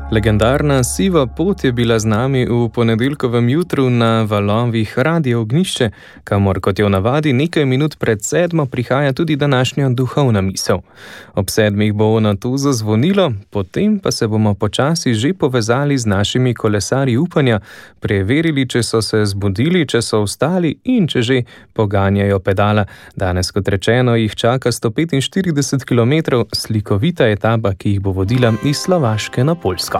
Legendarna siva pot je bila z nami v ponedeljkovem jutru na valovih Radio Ognjišče, kamor, kot je v navadi, nekaj minut pred 7 prihaja tudi današnja duhovna misel. Ob 7 bo na to zazvonilo, potem pa se bomo počasi že povezali z našimi kolesarji upanja, preverili, če so se zbudili, če so vstali in če že poganjajo pedala. Danes, kot rečeno, jih čaka 145 km, slikovita etapa, ki jih bo vodila iz Slovaške na Poljsko.